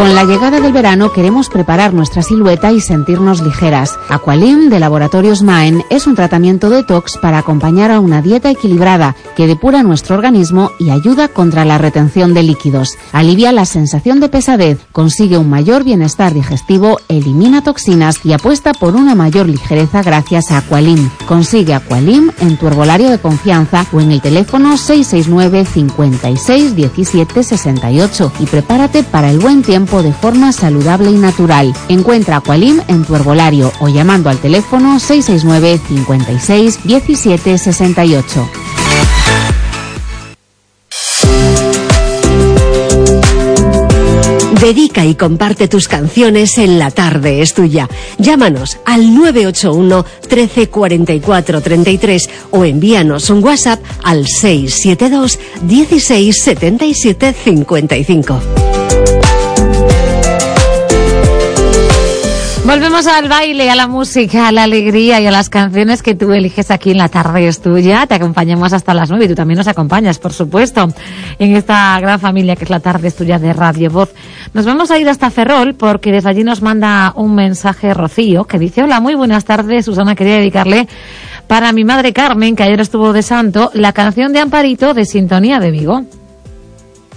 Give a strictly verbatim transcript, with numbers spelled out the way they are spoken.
Con la llegada del verano queremos preparar nuestra silueta y sentirnos ligeras. Aqualim de Laboratorios Maen es un tratamiento detox para acompañar a una dieta equilibrada que depura nuestro organismo y ayuda contra la retención de líquidos. Alivia la sensación de pesadez, consigue un mayor bienestar digestivo, elimina toxinas y apuesta por una mayor ligereza gracias a Aqualim. Consigue Aqualim en tu herbolario de confianza o en el teléfono seis seis nueve, cincuenta y seis, diecisiete, sesenta y ocho y prepárate para el buen tiempo de forma saludable y natural. Encuentra Aqualim en tu herbolario o llamando al teléfono seis seis nueve, cincuenta y seis, diecisiete, sesenta y ocho. Dedica y comparte tus canciones en La Tarde es Tuya. Llámanos al nueve ocho uno, trece, cuarenta y cuatro, treinta y tres o envíanos un WhatsApp al seis siete dos, dieciséis, setenta y siete, cincuenta y cinco. Volvemos al baile, a la música, a la alegría y a las canciones que tú eliges aquí en La Tarde es Tuya. Te acompañamos hasta las nueve y tú también nos acompañas, por supuesto, en esta gran familia que es La Tarde es Tuya de Radio Voz. Nos vamos a ir hasta Ferrol porque desde allí nos manda un mensaje Rocío que dice: hola, muy buenas tardes, Susana, quería dedicarle para mi madre Carmen, que ayer estuvo de santo, la canción de Amparito de Sintonía de Vigo.